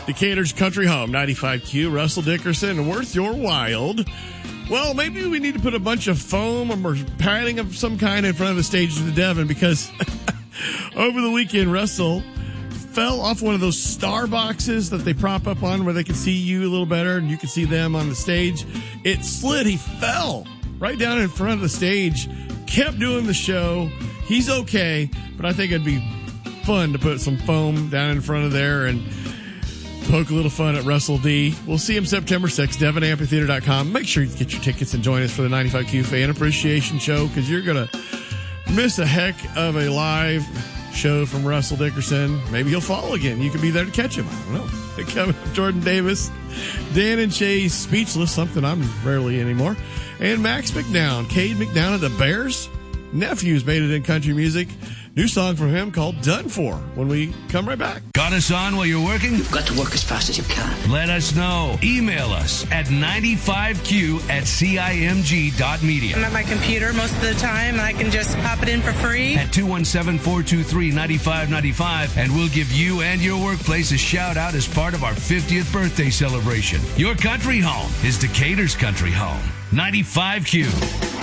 Decatur's Country Home, 95Q, Russell Dickerson, worth your wild. Well, maybe we need to put a bunch of foam or padding of some kind in front of the stage of the Devon, because over the weekend, Russell fell off one of those star boxes that they prop up on where they can see you a little better and you can see them on the stage. It slid. He fell right down in front of the stage, kept doing the show. He's okay, but I think it'd be fun to put some foam down in front of there and poke a little fun at Russell D. We'll see him September 6th, DevonAmphitheater.com. Make sure you get your tickets and join us for the 95Q Fan Appreciation Show, because you're going to miss a heck of a live show from Russell Dickerson. Maybe he'll fall again. You could be there to catch him. I don't know. Coming up, Jordan Davis, Dan and Chase, Speechless, something I'm rarely anymore, and Max McDowell. Cade McDowell of the Bears nephews made it in country music. New song from him called Done For, when we come right back. Got us on while you're working? You've got to work as fast as you can. Let us know. Email us at 95q@cimg.media. I'm at my computer most of the time, and I can just pop it in for free. At 217-423-9595, and we'll give you and your workplace a shout-out as part of our 50th birthday celebration. Your country home is Decatur's Country Home. 95Q.